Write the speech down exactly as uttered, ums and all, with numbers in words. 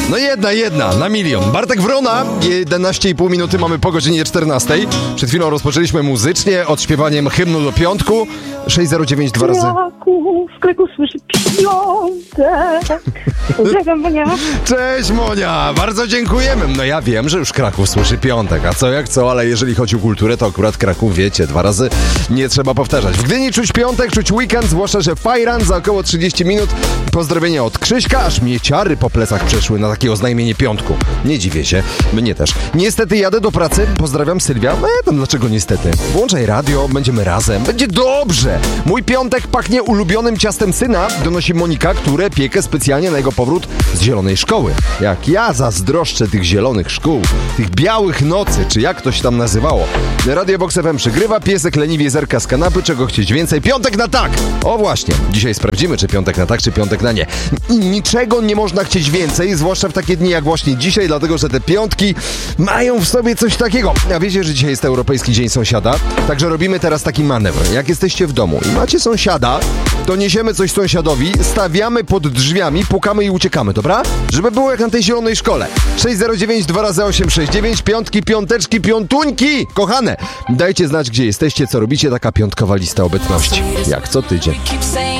No jedna, jedna, na milion. Bartek Wrona, jedenaście i pół minuty mamy po godzinie czternastej. Przed chwilą rozpoczęliśmy muzycznie odśpiewaniem hymnu do piątku. sześć zero dziewięć dwa razy. Kraków, w Kraków słyszy piątek. Pozdrawiam, Monia. Cześć, Monia, bardzo dziękujemy. No ja wiem, że już Kraków słyszy piątek, a co jak co, ale jeżeli chodzi o kulturę, to akurat Kraków, wiecie, dwa razy nie trzeba powtarzać. W Gdyni czuć piątek, czuć weekend, zwłaszcza, że fajran za około trzydzieści minut. Pozdrowienia od Krzyśka, aż mnie ciary po plecach przeszły na takie oznajmienie piątku. Nie dziwię się, mnie też. Niestety jadę do pracy, pozdrawiam Sylwia. No ja tam dlaczego niestety? Włączaj radio, będziemy razem, będzie dobrze. Mój piątek pachnie ulubionym ciastem syna, donosi Monika, które piekę specjalnie na jego powrót z zielonej szkoły. Jak ja zazdroszczę tych zielonych szkół, tych białych nocy, czy jak to się tam nazywało. Radio Box F M przygrywa, piesek leniwie zerka z kanapy, czego chcieć więcej. Piątek na tak! O właśnie, dzisiaj sprawdzimy, czy piątek na tak, czy piątek na nie. Niczego nie można chcieć więcej, zwłaszcza w takie dni jak właśnie dzisiaj, dlatego, że te piątki mają w sobie coś takiego. A wiecie, że dzisiaj jest Europejski Dzień Sąsiada? Także robimy teraz taki manewr. Jak jesteście w domu i macie sąsiada, to niesiemy coś sąsiadowi, stawiamy pod drzwiami, pukamy i uciekamy, dobra? Żeby było jak na tej zielonej szkole. sześć zero dziewięć dwa razy osiem sześć dziewięć, piątki, piąteczki, piątuńki! Kochane, dajcie znać, gdzie jesteście, co robicie, taka piątkowa lista obecności. Jak co tydzień.